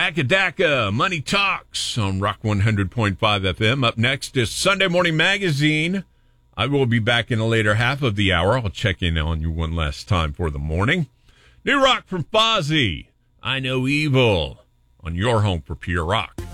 Akadaka Money Talks on Rock 100.5 FM. Up next is Sunday Morning Magazine. I will be back in the later half of the hour. I'll check in on you one last time for the morning. New rock from Fozzy, I Know Evil, on your home for pure rock.